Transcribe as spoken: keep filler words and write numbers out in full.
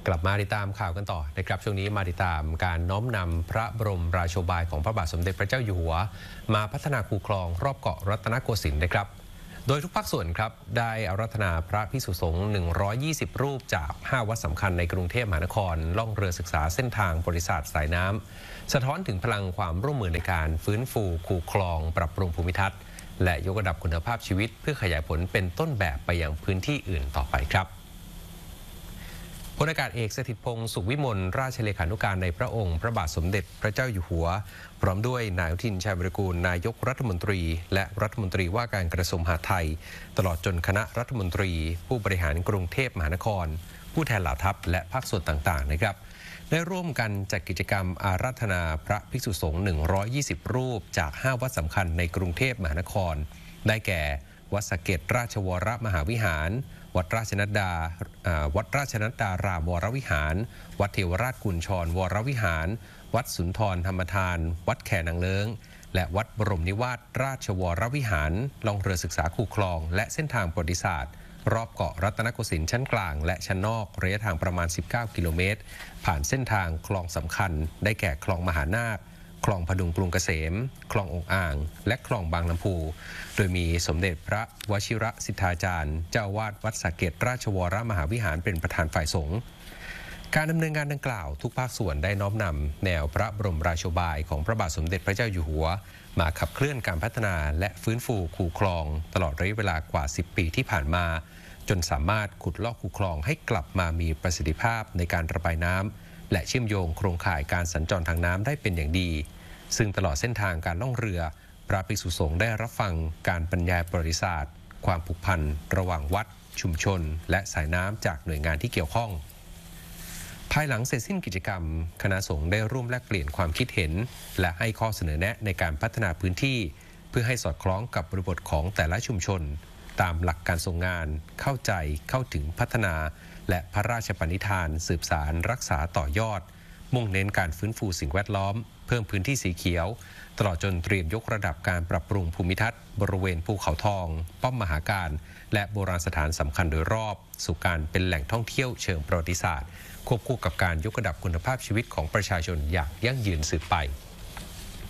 กลับมาติดตามข่าวกันต่อนะครับช่วงนี้มาติดตามการน้อมนำพระบรมราโชบายของพระบาทสมเด็จพระเจ้าอยู่หัวมาพัฒนาคูคลองรอบเกาะรัตนโกสินทร์นะครับโดยทุกภาคส่วนครับได้อาราธนาพระภิกษุสงฆ์หนึ่งร้อยยี่สิบรูปจากห้าวัดสำคัญในกรุงเทพมหานครล่องเรือศึกษาเส้นทางบริษัทสายน้ำสะท้อนถึงพลังความร่วมมือในการฟื้นฟูคูคลองปรับปรุงภูมิทัศน์และยกระดับคุณภาพชีวิตเพื่อขยายผลเป็นต้นแบบไปยังพื้นที่อื่นต่อไปครับพลอากาศเอกสถิตพงษ์สุขวิมลราชเลขานุการในพระองค์พระบาทสมเด็จพระเจ้าอยู่หัวพร้อมด้วยนายอนุทินชาญวิรากูลนายกรัฐมนตรีและรัฐมนตรีว่าการกระทรวงมหาดไทยตลอดจนคณะรัฐมนตรีผู้บริหารกรุงเทพมหานครผู้แทนเหล่าทัพและภาคส่วนต่างๆนะครับได้ร่วมกันจัดกิจกรรมอาราธนาพระภิกษุสงฆ์หนึ่งร้อยยี่สิบรูปจากห้าวัดสำคัญในกรุงเทพมหานครได้แก่วัดสะเก็ดราชวรมหาวิหารวัดราชนัดดาวัดราชนัดดารามวรวิหารวัดเทวราชกุญชรวรวิหารวัดสุนทรธรรมทานวัดแขนางเลิ้งและวัดบรมนิวาสราชวรวิหารล่องเรือศึกษาคูคลองและเส้นทางประวัติศาสตร์รอบเกาะรัตนโกสินทร์ชั้นกลางและชั้นนอกระยะทางประมาณสิบเก้ากิโลเมตรผ่านเส้นทางคลองสำคัญได้แก่คลองมหานาคคลองพดุงกรุงเกษมคลององอ่างและคลองบางลำพูโดยมีสมเด็จพระวชิระสิทธาจารย์เจ้าวาดวัดสะเก็ดราชวรมหาวิหารเป็นประธานฝ่ายสงฆ์การดำเนินงานดังกล่าวทุกภาคส่วนได้น้อมนำแนวพระบรมราโชบายของพระบาทสมเด็จพระเจ้าอยู่หัวมาขับเคลื่อนการพัฒนาและฟื้นฟูคูคลองตลอดระยะเวลากว่าสิบปีที่ผ่านมาจนสามารถขุดลอกคูคลองให้กลับมามีประสิทธิภาพในการระบายน้ำและเชื่อมโยงโครงข่ายการสัญจรทางน้ำได้เป็นอย่างดีซึ่งตลอดเส้นทางการล่องเรือพระภิกษุสงฆ์ได้รับฟังการบรรยายประวัติศาสตร์ความผูกพันระหว่างวัดชุมชนและสายน้ำจากหน่วยงานที่เกี่ยวข้องภายหลังเสร็จสิ้นกิจกรรมคณะสงฆ์ได้ร่วมแลกเปลี่ยนความคิดเห็นและให้ข้อเสนอแนะในการพัฒนาพื้นที่เพื่อให้สอดคล้องกับบริบทของแต่ละชุมชนตามหลักการทรงงานเข้าใจเข้าถึงพัฒนาและพระราชปณิธานสืบสารรักษาต่อยอดมุ่งเน้นการฟื้นฟูสิ่งแวดล้อมเพิ่มพื้นที่สีเขียวตลอดจนเตรียมยกระดับการปรับปรุงภูมิทัศน์บริเวณภูเขาทองป้อมมหาการและโบราณสถานสำคัญโดยรอบสู่การเป็นแหล่งท่องเที่ยวเชิงประวัติศาสตร์ควบคู่กับการยกระดับคุณภาพชีวิตของประชาชนอย่างยั่งยืนสืบไป